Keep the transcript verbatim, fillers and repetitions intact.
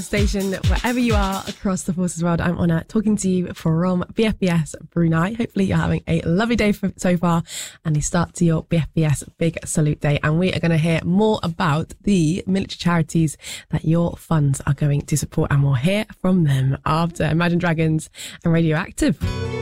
Station, wherever you are across the Forces world. I'm Honor, talking to you from B F B S Brunei. Hopefully you're having a lovely day for, so far and a start to your B F B S Big Salute Day. And we are going to hear more about the military charities that your funds are going to support, and we'll hear from them after Imagine Dragons and Radioactive.